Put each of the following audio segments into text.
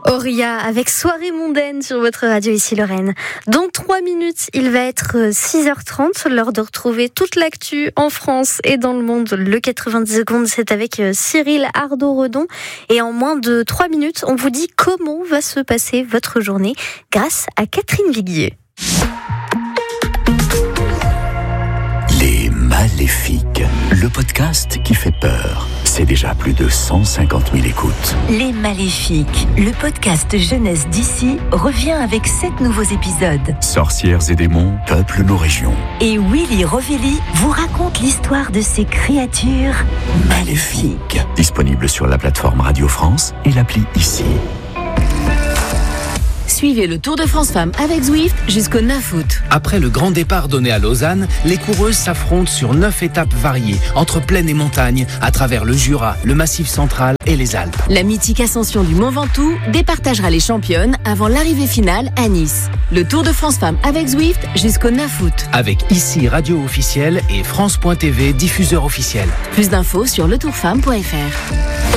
Auria avec Soirée mondaine sur votre radio ici Lorraine. Dans 3 minutes, il va être 6h30, l'heure de retrouver toute l'actu en France et dans le monde. Le 90 secondes, c'est avec Cyril Ardo-Redon. Et en moins de 3 minutes, on vous dit comment va se passer votre journée grâce à Catherine Viguier. Les Maléfiques, le podcast qui fait peur. C'est déjà plus de 150 000 écoutes. Les Maléfiques, le podcast jeunesse d'ici, revient avec 7 nouveaux épisodes. Sorcières et démons peuplent nos régions. Et Willy Rovelli vous raconte l'histoire de ces créatures maléfiques. Disponible sur la plateforme Radio France et l'appli Ici. Suivez le Tour de France Femmes avec Zwift jusqu'au 9 août. Après le grand départ donné à Lausanne, les coureuses s'affrontent sur 9 étapes variées, entre plaine et montagne, à travers le Jura, le Massif central et les Alpes. La mythique ascension du Mont Ventoux départagera les championnes avant l'arrivée finale à Nice. Le Tour de France Femmes avec Zwift jusqu'au 9 août. Avec Ici Radio officiel et France.tv diffuseur officiel. Plus d'infos sur letourfemme.fr.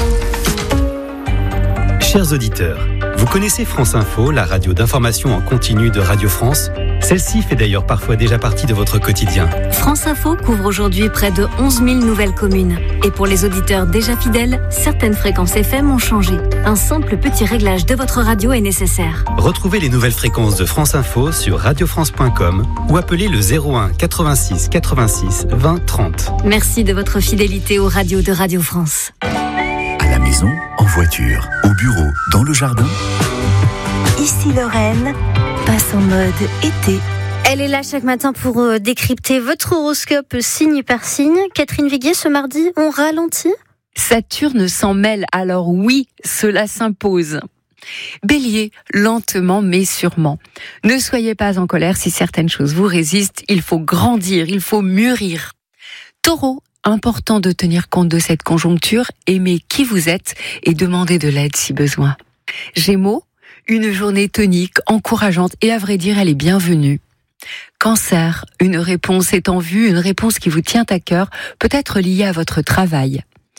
Chers auditeurs, vous connaissez France Info, la radio d'information en continu de Radio France ? Celle-ci fait d'ailleurs parfois déjà partie de votre quotidien. France Info couvre aujourd'hui près de 11 000 nouvelles communes. Et pour les auditeurs déjà fidèles, certaines fréquences FM ont changé. Un simple petit réglage de votre radio est nécessaire. Retrouvez les nouvelles fréquences de France Info sur radiofrance.com ou appelez le 01 86 86 20 30. Merci de votre fidélité aux radios de Radio France. À la maison, en voiture, au bureau, dans le jardin. Ici Lorraine passe en mode été. Elle est là chaque matin pour décrypter votre horoscope signe par signe. Catherine Viguier, ce mardi, on ralentit ? Saturne s'en mêle, alors oui, cela s'impose. Bélier, lentement mais sûrement. Ne soyez pas en colère si certaines choses vous résistent, il faut grandir, il faut mûrir. Taureau, important de tenir compte de cette conjoncture, aimez qui vous êtes et demandez de l'aide si besoin. Gémeaux, une journée tonique, encourageante et à vrai dire, elle est bienvenue. Cancer, une réponse est en vue, une réponse qui vous tient à cœur, peut-être liée à votre travail.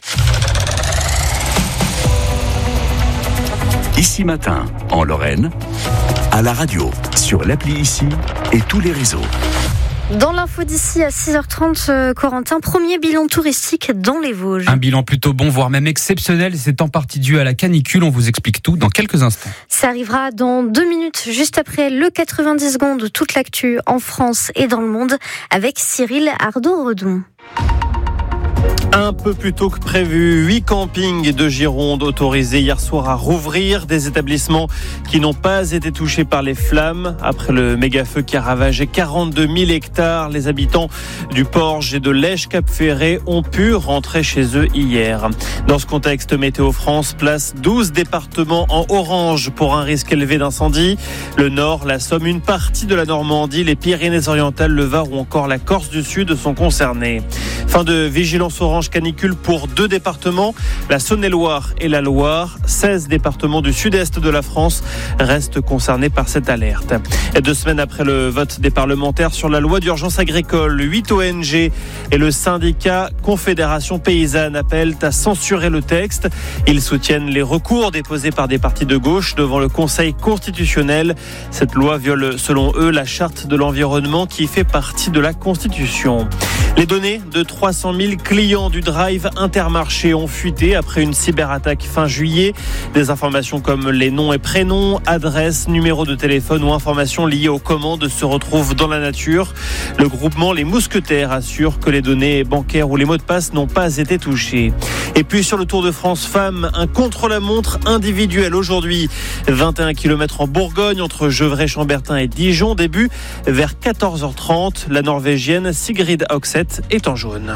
Ici matin, en Lorraine, à la radio, sur l'appli Ici et tous les réseaux. Dans l'info d'ici à 6h30, Corentin, premier bilan touristique dans les Vosges. Un bilan plutôt bon, voire même exceptionnel. C'est en partie dû à la canicule. On vous explique tout dans quelques instants. Ça arrivera dans 2 minutes, juste après le 90 secondes, toute l'actu en France et dans le monde, avec Cyril Ardo-Redon. Un peu plus tôt que prévu, 8 campings de Gironde autorisés hier soir à rouvrir. Des établissements qui n'ont pas été touchés par les flammes. Après le méga-feu qui a ravagé 42 000 hectares, les habitants du Porge et de Lège-Cap-Ferré ont pu rentrer chez eux hier. Dans ce contexte, Météo France place 12 départements en orange pour un risque élevé d'incendie. Le Nord, la Somme, une partie de la Normandie, les Pyrénées-Orientales, le Var ou encore la Corse du Sud sont concernés. Fin de vigilance orange canicule pour 2 départements, la Saône-et-Loire et la Loire. 16 départements du sud-est de la France restent concernés par cette alerte. Et 2 semaines après le vote des parlementaires sur la loi d'urgence agricole, 8 ONG et le syndicat Confédération Paysanne appellent à censurer le texte. Ils soutiennent les recours déposés par des partis de gauche devant le Conseil constitutionnel. Cette loi viole, selon eux, la charte de l'environnement qui fait partie de la Constitution. Les données de 300 000 clients du Drive Intermarché ont fuité après une cyberattaque fin juillet. Des informations comme les noms et prénoms, adresses, numéros de téléphone ou informations liées aux commandes se retrouvent dans la nature. Le groupement Les Mousquetaires assure que les données bancaires ou les mots de passe n'ont pas été touchés. Et puis sur le Tour de France Femmes, un contre-la-montre individuel aujourd'hui. 21 km en Bourgogne entre Gevrey-Chambertin et Dijon. Début vers 14h30. La Norvégienne Sigrid Hogseth est en jaune.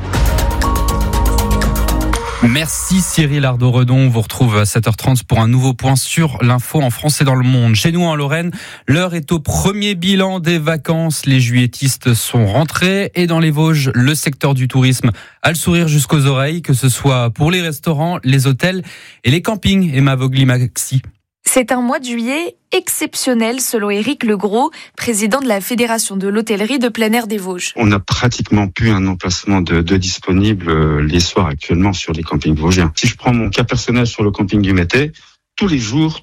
Merci Cyril Ardo-Redon. On vous retrouve à 7h30 pour un nouveau point sur l'info en France et dans le monde. Chez nous en Lorraine, l'heure est au premier bilan des vacances. Les juilletistes sont rentrés et dans les Vosges, le secteur du tourisme a le sourire jusqu'aux oreilles, que ce soit pour les restaurants, les hôtels et les campings. Emma Vogli-Maxi. C'est un mois de juillet exceptionnel selon Éric Legros, président de la Fédération de l'hôtellerie de plein air des Vosges. On n'a pratiquement plus un emplacement de disponible les soirs actuellement sur les campings vosgiens. Si je prends mon cas personnel sur le camping du Mété, tous les jours,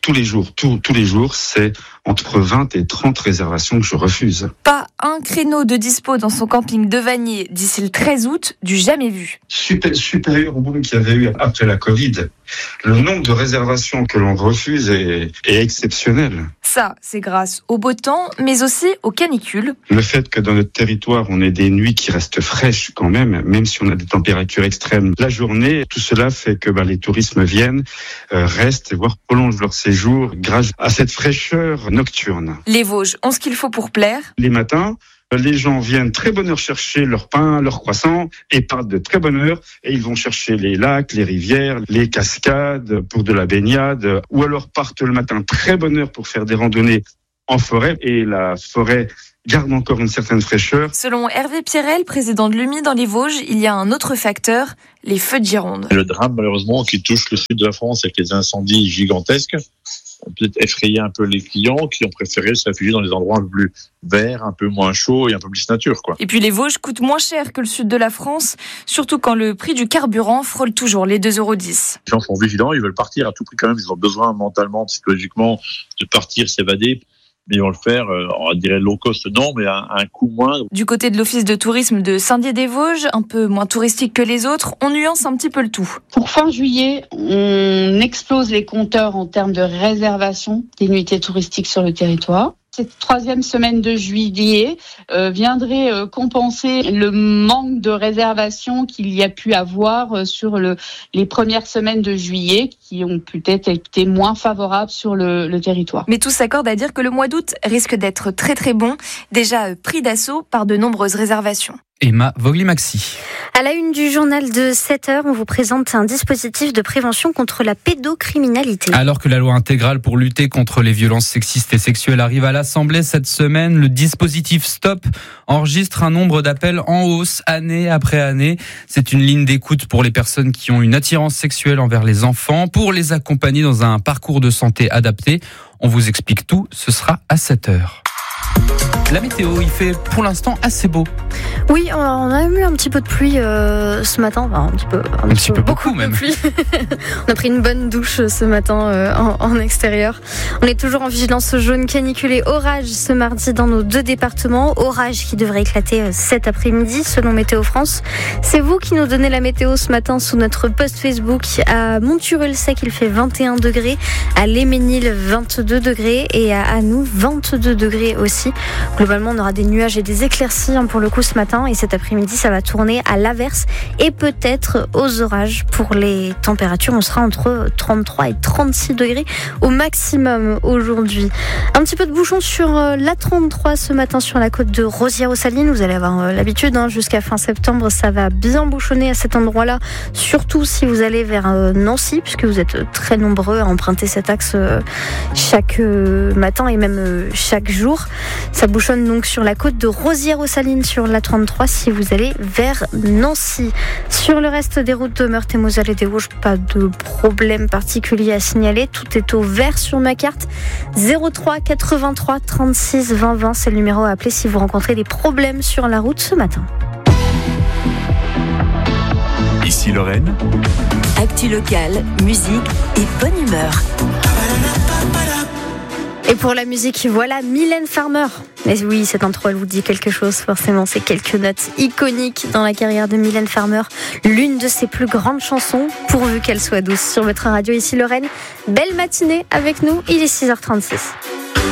c'est entre 20 et 30 réservations que je refuse. Pas un créneau de dispo dans son camping de Vanier d'ici le 13 août, du jamais vu. Supérieur au nombre qu'il y avait eu après la Covid. Le nombre de réservations que l'on refuse est exceptionnel. Ça, c'est grâce au beau temps, mais aussi aux canicules. Le fait que dans notre territoire, on ait des nuits qui restent fraîches quand même si on a des températures extrêmes la journée, tout cela fait que les touristes viennent, restent, voire prolongent leur séjour grâce à cette fraîcheur nocturne. Les Vosges ont ce qu'il faut pour plaire. Les matins, les gens viennent très bonne heure chercher leur pain, leur croissant et partent de très bonne heure et ils vont chercher les lacs, les rivières, les cascades pour de la baignade ou alors partent le matin très bonne heure pour faire des randonnées en forêt et la forêt garde encore une certaine fraîcheur. Selon Hervé Pierrel, président de l'UMI dans les Vosges, il y a un autre facteur, les feux de Gironde. Le drame malheureusement qui touche le sud de la France avec les incendies gigantesques ont peut-être effrayé un peu les clients qui ont préféré se réfugier dans des endroits un peu plus verts, un peu moins chauds et un peu plus nature, quoi. Et puis les Vosges coûtent moins cher que le sud de la France, surtout quand le prix du carburant frôle toujours les 2,10 €. Les gens sont vigilants, ils veulent partir à tout prix quand même, ils ont besoin mentalement, psychologiquement de partir, s'évader. Mais ils vont le faire, on dirait low cost, non, mais à un coût moindre. Du côté de l'office de tourisme de Saint-Dié-des-Vosges, un peu moins touristique que les autres, on nuance un petit peu le tout. Pour fin juillet, on explose les compteurs en termes de réservation des nuitées touristiques sur le territoire. Cette troisième semaine de juillet viendrait compenser le manque de réservations qu'il y a pu avoir sur les premières semaines de juillet qui ont peut-être été moins favorables sur le territoire. Mais tous s'accordent à dire que le mois d'août risque d'être très très bon, déjà pris d'assaut par de nombreuses réservations. Emma Vogli-Maxi. À la une du journal de 7h, on vous présente un dispositif de prévention contre la pédocriminalité. Alors que la loi intégrale pour lutter contre les violences sexistes et sexuelles arrive à l'Assemblée cette semaine, le dispositif Stop enregistre un nombre d'appels en hausse année après année. C'est une ligne d'écoute pour les personnes qui ont une attirance sexuelle envers les enfants, pour les accompagner dans un parcours de santé adapté. On vous explique tout, ce sera à 7h. La météo, il fait pour l'instant assez beau. Oui, on a eu un petit peu de pluie ce matin, enfin, un petit peu beaucoup même. De pluie. On a pris une bonne douche ce matin en extérieur. On est toujours en vigilance jaune canicule et orage ce mardi dans nos 2 départements. Orage qui devrait éclater cet après-midi selon Météo France. C'est vous qui nous donnez la météo ce matin sous notre post Facebook. À Monturel-Sec, il fait 21 degrés. À Léménil, 22 degrés. Et à Anou, 22 degrés aussi. Globalement, on aura des nuages et des éclaircies pour le coup ce matin. Et cet après-midi, ça va tourner à l'averse et peut-être aux orages. Pour les températures, on sera entre 33 et 36 degrés au maximum aujourd'hui. Un petit peu de bouchon sur la 33 ce matin sur la côte de Rosières-aux-Salines. Vous allez avoir l'habitude, jusqu'à fin septembre, ça va bien bouchonner à cet endroit-là. Surtout si vous allez vers Nancy, puisque vous êtes très nombreux à emprunter cet axe chaque matin et même chaque jour. Ça bouchonne donc sur la côte de Rosières-aux-Salines sur la 33 si vous allez vers Nancy. Sur le reste des routes de Meurthe et Moselle et des Vosges, pas de problème particulier à signaler. Tout est au vert sur ma carte. 03 83 36 20 20, c'est le numéro à appeler si vous rencontrez des problèmes sur la route ce matin. Ici Lorraine. Actu locale, musique et bonne humeur. Et pour la musique, voilà Mylène Farmer. Et oui, cette intro, elle vous dit quelque chose, forcément. C'est quelques notes iconiques dans la carrière de Mylène Farmer. L'une de ses plus grandes chansons, pourvu qu'elle soit douce. Sur votre radio, ici Lorraine. Belle matinée avec nous, il est 6h36.